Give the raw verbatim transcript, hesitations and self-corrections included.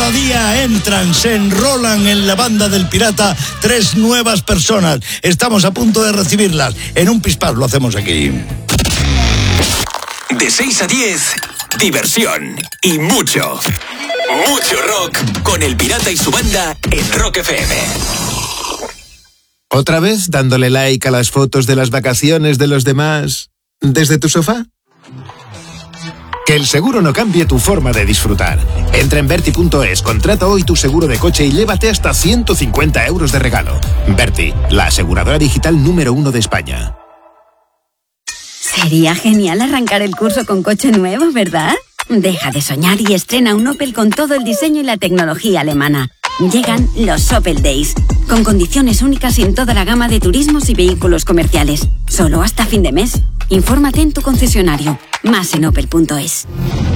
Cada día entran, se enrolan en la banda del pirata tres nuevas personas. Estamos a punto de recibirlas. En un pispás lo hacemos aquí. De seis a diez, diversión y mucho, mucho rock con el pirata y su banda en Rock F M. ¿Otra vez dándole like a las fotos de las vacaciones de los demás desde tu sofá? Que el seguro no cambie tu forma de disfrutar. Entra en Berti punto es, contrata hoy tu seguro de coche y llévate hasta ciento cincuenta euros de regalo. Berti, la aseguradora digital número uno de España. Sería genial arrancar el curso con coche nuevo, ¿verdad? Deja de soñar y estrena un Opel con todo el diseño y la tecnología alemana. Llegan los Opel Days, con condiciones únicas en toda la gama de turismos y vehículos comerciales. Solo hasta fin de mes. Infórmate en tu concesionario. Más en opel punto es.